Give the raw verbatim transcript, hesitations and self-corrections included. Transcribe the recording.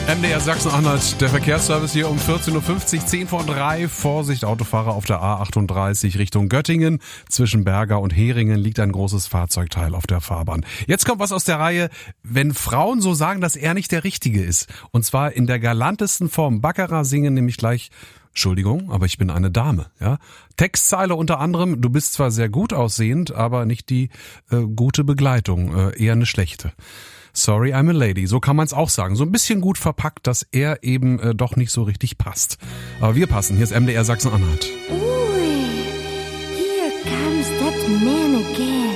M D R Sachsen-Anhalt, der Verkehrsservice hier um vierzehn Uhr fünfzig, zehn vor drei. Vorsicht, Autofahrer auf der A achtunddreißig Richtung Göttingen. Zwischen Berga und Heringen liegt ein großes Fahrzeugteil auf der Fahrbahn. Jetzt kommt was aus der Reihe, wenn Frauen so sagen, dass er nicht der Richtige ist. Und zwar in der galantesten Form. Baccarat singen nämlich gleich: Entschuldigung, aber ich bin eine Dame. Ja? Textzeile unter anderem: Du bist zwar sehr gut aussehend, aber nicht die äh, gute Begleitung, äh, eher eine schlechte. Sorry, I'm a lady. So kann man es auch sagen. So ein bisschen gut verpackt, dass er eben äh, doch nicht so richtig passt. Aber wir passen. Hier ist M D R Sachsen-Anhalt. Ui, here comes that man again.